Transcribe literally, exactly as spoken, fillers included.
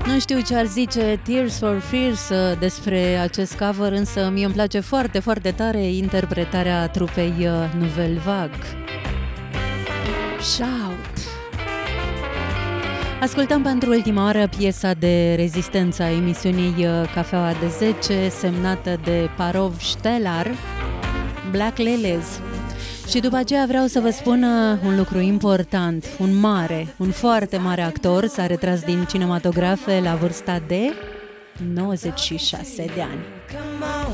Nu știu ce ar zice Tears for Fears despre acest cover, însă mie îmi place foarte, foarte tare interpretarea trupei Nouvelle Vague. Shout! Ascultăm pentru ultima oară piesa de rezistență a emisiunii Cafeaua de zece, semnată de Parov Stelar, Black Lilies. Și după aceea vreau să vă spun un lucru important. Un mare, un foarte mare actor s-a retras din cinematografe la vârsta de nouăzeci și șase de ani.